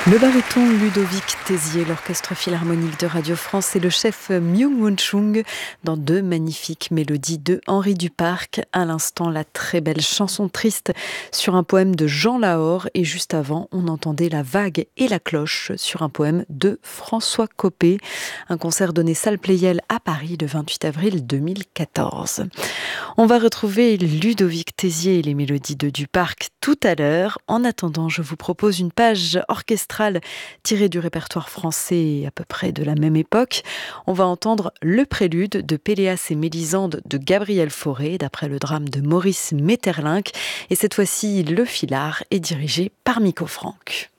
Le baryton Ludovic Tézier, l'Orchestre Philharmonique de Radio France et le chef Myung-Whun Chung dans deux magnifiques mélodies de Henri Duparc. À l'instant, la très belle chanson triste sur un poème de Jean Lahore et juste avant, on entendait La vague et la cloche sur un poème de François Coppée. Un concert donné salle Pleyel à Paris le 28 avril 2014. On va retrouver Ludovic Tézier et les mélodies de Duparc tout à l'heure. En attendant, je vous propose une page orchestrale tirée du répertoire français à peu près de la même époque. On va entendre le prélude de Péléas et Mélisande de Gabriel Fauré, d'après le drame de Maurice Maeterlinck. Et cette fois-ci, le filard est dirigé par Miko Franck.